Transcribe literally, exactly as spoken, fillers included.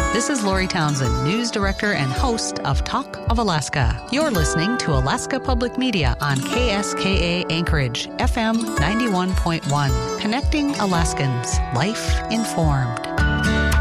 This is Lori Townsend, News Director and host of Talk of Alaska. You're listening to Alaska Public Media on K S K A Anchorage, F M ninety-one point one. Connecting Alaskans. Life informed.